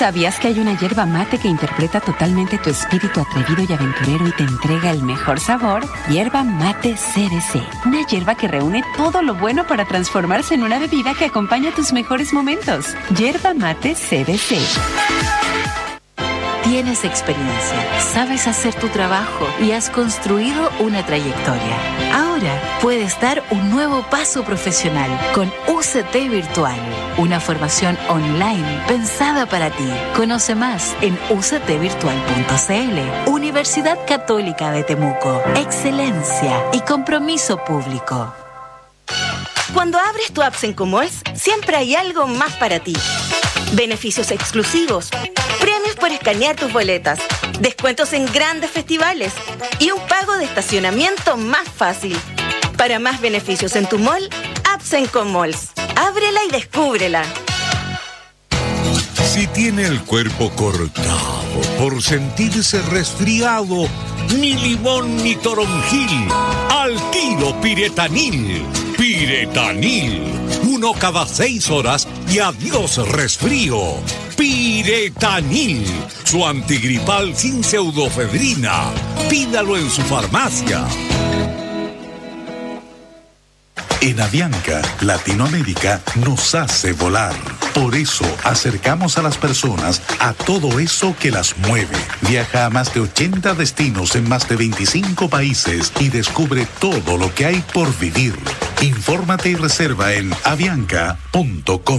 ¿Sabías que hay una hierba mate que interpreta totalmente tu espíritu atrevido y aventurero y te entrega el mejor sabor? Hierba mate CBC. Una hierba que reúne todo lo bueno para transformarse en una bebida que acompaña tus mejores momentos. Hierba mate CBC. Tienes experiencia, sabes hacer tu trabajo y has construido una trayectoria. Ahora puedes dar un nuevo paso profesional con UCT Virtual, una formación online pensada para ti. Conoce más en uctvirtual.cl. Universidad Católica de Temuco. Excelencia y compromiso público. Cuando abres tu app en Comols, siempre hay algo más para ti. Beneficios exclusivos, premios por escanear tus boletas, descuentos en grandes festivales y un pago de estacionamiento más fácil. Para más beneficios en tu mall, Apps en Comols. Ábrela y descúbrela. Si tiene el cuerpo cortado por sentirse resfriado, ni limón ni toronjil, al tiro Piretanil. Piretanil, 1 cada 6 horas y adiós resfrío. Piretanil, su antigripal sin pseudofedrina. Pídalo en su farmacia. En Avianca, Latinoamérica nos hace volar. Por eso acercamos a las personas a todo eso que las mueve. Viaja a más de 80 destinos en más de 25 países y descubre todo lo que hay por vivir. Infórmate y reserva en avianca.com.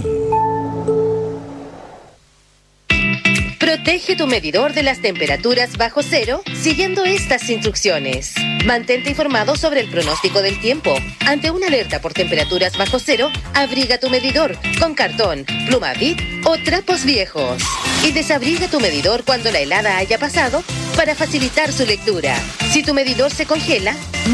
Protege tu medidor de las temperaturas bajo cero siguiendo estas instrucciones. Mantente informado sobre el pronóstico del tiempo. Ante una alerta por temperaturas bajo cero, abriga tu medidor con cartón, pluma Bic o trapos viejos. Y desabriga tu medidor cuando la helada haya pasado para facilitar su lectura. Si tu medidor se congela,